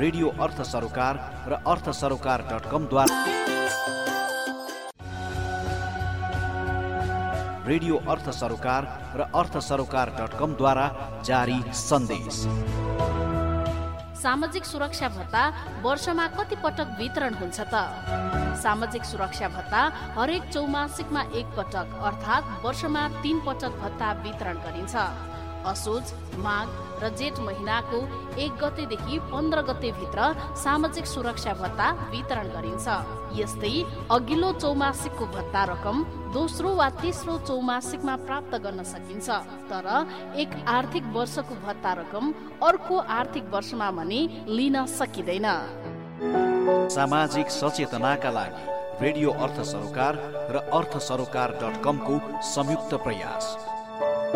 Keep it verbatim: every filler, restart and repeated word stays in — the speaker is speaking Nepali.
रेडियो अर्थ सरोकार र अर्थ सरोकार डट कम द्वारा रेडियो अर्थ सरोकार र अर्थ सरोकार डट कम द्वारा जारी सन्देश। सामाजिक सुरक्षा भत्ता वर्षमा कति पटक वितरण हुन्छ त? सामाजिक सुरक्षा भत्ता हरेक चौमासिकमा एक पटक अर्थात् वर्षमा तीन पटक भत्ता वितरण गरिन्छ। असोज, माघ र जेठ महिनाको एक गतेदेखि पन्ध्र गते भित्र सामाजिक सुरक्षा भत्ता वितरण गरिन्छ। यस्तै अघिल्लो चौमासिकको भत्ता रकम दोस्रो वा तेस्रो चौमासिकमा प्राप्त गर्न सकिन्छ, तर एक आर्थिक वर्षको भत्ता रकम अर्को आर्थिक वर्षमा भने लिन सकिँदैन। सामाजिक सचेतनाका लागि रेडियो अर्थ सरोकार र अर्थ सरोकार डट कम को संयुक्त प्रयास।